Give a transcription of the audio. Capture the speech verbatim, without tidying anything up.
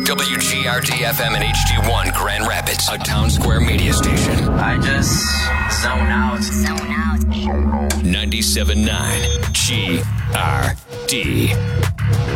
W G R D F M and H D one Grand Rapids, a Town Square media station. I just zone out. Zone out. ninety-seven point nine G R D.